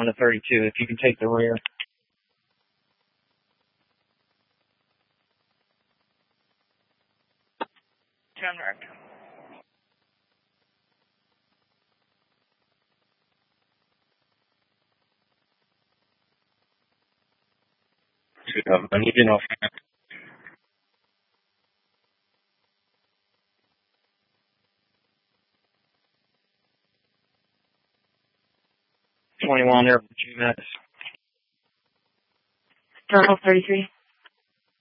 1 to 32, if you can take the rear. 10 mark. I need to know. #21 there, GMAX. Toronto 33.